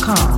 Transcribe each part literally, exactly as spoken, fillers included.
com.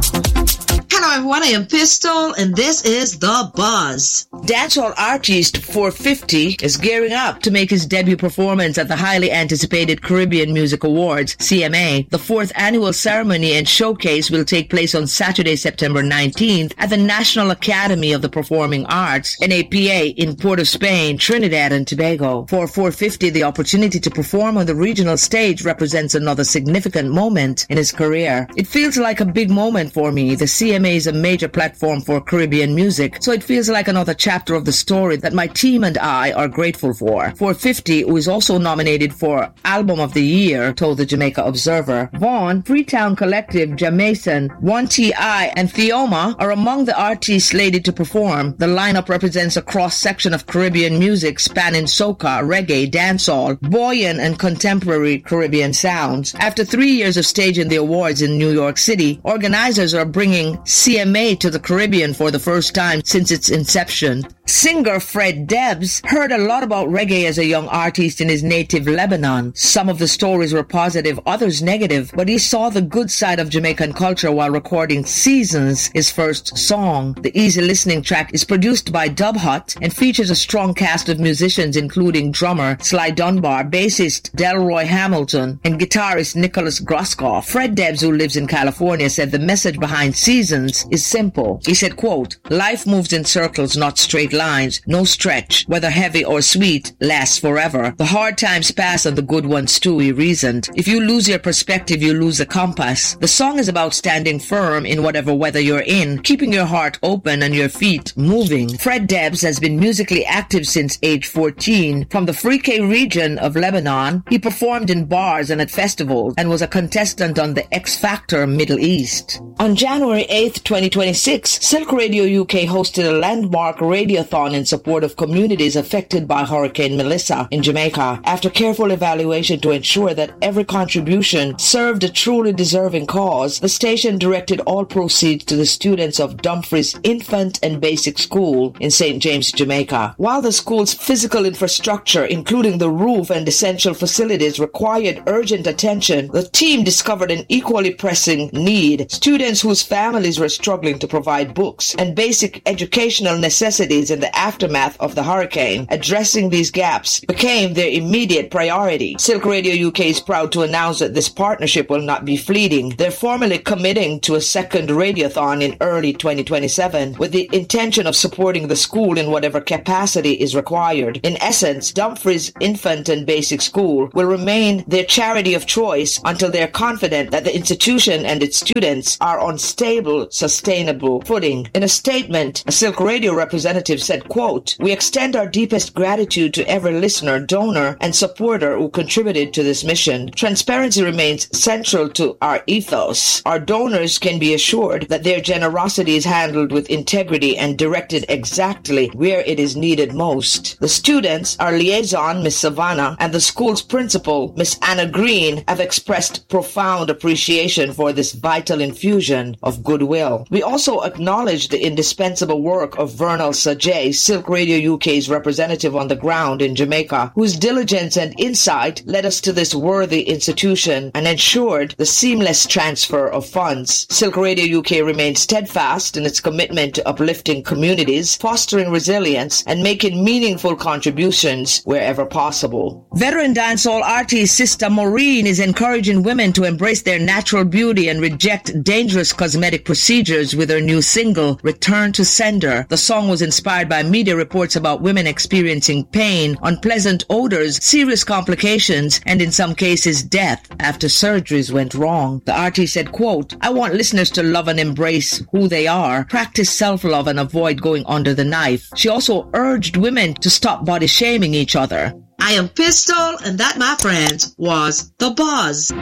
Hello everyone, I am Pistol, and this is The Buzz. Dancehall artist four fifty is gearing up to make his debut performance at the highly anticipated Caribbean Music Awards, C M A. The fourth annual ceremony and showcase will take place on Saturday, September nineteenth at the National Academy of the Performing Arts, N A P A, in Port of Spain, Trinidad and Tobago. For four fifty, the opportunity to perform on the regional stage represents another significant moment in his career. It feels like a big moment for me. The C M A is a major platform for Caribbean music, so it feels like another chapter of the story that my team and I are grateful for. four fifty, who is also nominated for Album of the Year, told the Jamaica Observer. Vaughn, Freetown Collective, Jamason, one T I, and Theoma are among the artists slated to perform. The lineup represents a cross-section of Caribbean music spanning soca, reggae, dancehall, buoyant and contemporary Caribbean sounds. After three years of staging the awards in New York City, organizers are bringing C M A to the Caribbean for the first time since its inception. Singer Fred Debs heard a lot about reggae as a young artist in his native Lebanon. Some of the stories were positive, others negative, but he saw the good side of Jamaican culture while recording Seasons, his first song. The easy listening track is produced by Dub Hut and features a strong cast of musicians including drummer Sly Dunbar, bassist Delroy Hamilton, and guitarist Nicholas Groskoff. Fred Debs, who lives in California, said the message behind Seasons is simple. He said, quote, "Life moves in circles, not straight lines. No stretch, whether heavy or sweet, lasts forever. The hard times pass and the good ones too," he reasoned. "If you lose your perspective, you lose the compass." The song is about standing firm in whatever weather you're in, keeping your heart open and your feet moving. Fred Debs has been musically active since age fourteen. From the Free-K region of Lebanon, he performed in bars and at festivals and was a contestant on the X Factor Middle East. On January eighth, twenty twenty-six, Silk Radio U K hosted a landmark radiothon in support of communities affected by Hurricane Melissa in Jamaica. After careful evaluation to ensure that every contribution served a truly deserving cause, the station directed all proceeds to the students of Dumfries Infant and Basic School in Saint James, Jamaica. While the school's physical infrastructure, including the roof and essential facilities, required urgent attention, the team discovered an equally pressing need. Students whose families were struggling to provide books and basic educational necessities in the aftermath of the hurricane. Addressing these gaps became their immediate priority. Silk Radio U K is proud to announce that this partnership will not be fleeting. They're formally committing to a second radiothon in early twenty twenty-seven with the intention of supporting the school in whatever capacity is required. In essence, Dumfries Infant and Basic School will remain their charity of choice until they're confident that the institution and its students are on stable, sustainable footing. In a statement, a Silk Radio representative said, quote, "We extend our deepest gratitude to every listener, donor, and supporter who contributed to this mission. Transparency remains central to our ethos. Our donors can be assured that their generosity is handled with integrity and directed exactly where it is needed most. The students, our liaison, Miss Savannah, and the school's principal, Miss Anna Green, have expressed profound appreciation for this vital infusion of goodwill. We also acknowledge the indispensable work of Vernal Sajay, Silk Radio U K's representative on the ground in Jamaica, whose diligence and insight led us to this worthy institution and ensured the seamless transfer of funds. Silk Radio U K remains steadfast in its commitment to uplifting communities, fostering resilience, and making meaningful contributions wherever possible. Veteran dancehall artist Sister Maureen is encouraging women to embrace their natural beauty and reject dangerous cosmetic procedures with her new single, Return to Sender. The song was inspired by media reports about women experiencing pain, unpleasant odors, serious complications, and in some cases death after surgeries went wrong. The artist said, quote, "I want listeners to love and embrace who they are, practice self-love and avoid going under the knife." She also urged women to stop body shaming each other. I am Pistol, and that, my friends, was The Buzz.